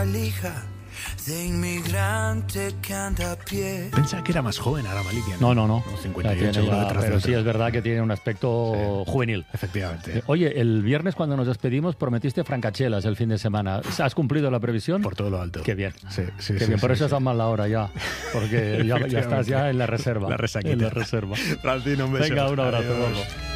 Lija de inmigrante que anda a pie. Pensaba que era más joven Ara Malikian. No. 58 seguro detrás pero de sí es verdad que tiene un aspecto juvenil. Efectivamente. Oye, el viernes cuando nos despedimos prometiste francachelas el fin de semana. ¿Has cumplido la previsión? Por todo lo alto. Qué bien. Sí, Qué bien. Por eso sí. es mal la hora ya. Porque ya estás ya en la reserva. La resaquita. En la reserva. Francino, un beso. Venga, un abrazo. Adiós. Vamos.